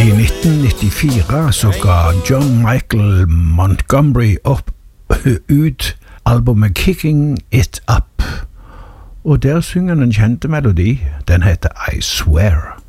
I 1994 så ga John Michael Montgomery ut albumet Kicking It Up, og der synger han en kjente melodi. Den heter I Swear.